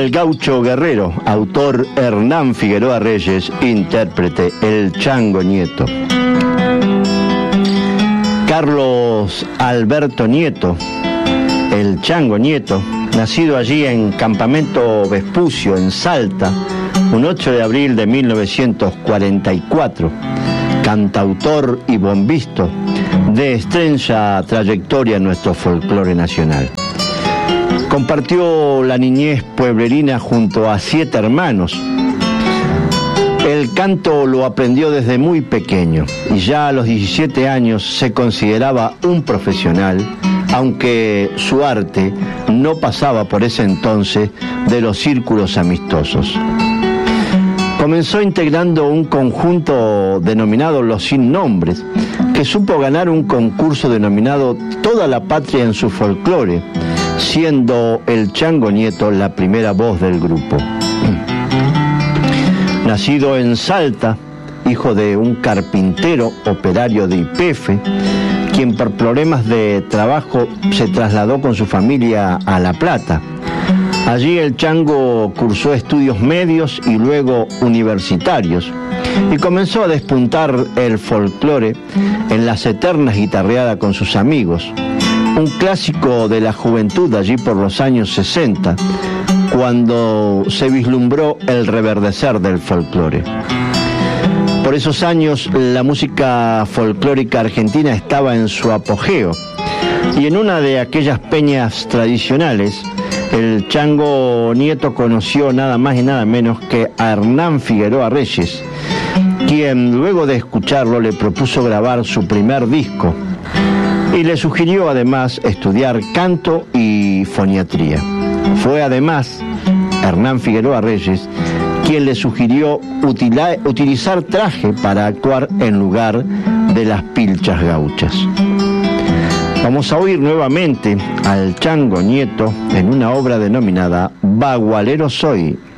El gaucho guerrero, autor Hernán Figueroa Reyes, intérprete El Chango Nieto. Carlos Alberto Nieto, El Chango Nieto, nacido allí en Campamento Vespucio, en Salta, un 8 de abril de 1944, cantautor y bombisto de extensa trayectoria en nuestro folclore nacional. Compartió la niñez pueblerina junto a 7 hermanos. El canto lo aprendió desde muy pequeño y ya a los 17 años se consideraba un profesional, aunque su arte no pasaba por ese entonces de los círculos amistosos. Comenzó integrando un conjunto denominado Los Sin Nombres, que supo ganar un concurso denominado Toda la Patria en su Folclore, siendo el Chango Nieto la primera voz del grupo. Nacido en Salta, hijo de un carpintero operario de YPF, quien por problemas de trabajo se trasladó con su familia a La Plata. Allí el Chango cursó estudios medios y luego universitarios y comenzó a despuntar el folclore en las eternas guitarreadas con sus amigos, un clásico de la juventud allí por los años 60, cuando se vislumbró el reverdecer del folclore. Por esos años la música folclórica argentina estaba en su apogeo y en una de aquellas peñas tradicionales el Chango Nieto conoció nada más y nada menos que a Hernán Figueroa Reyes, quien luego de escucharlo le propuso grabar su primer disco y le sugirió además estudiar canto y foniatría. Fue además Hernán Figueroa Reyes quien le sugirió utilizar traje para actuar en lugar de las pilchas gauchas. Vamos a oír nuevamente al Chango Nieto en una obra denominada Bagualero Soy.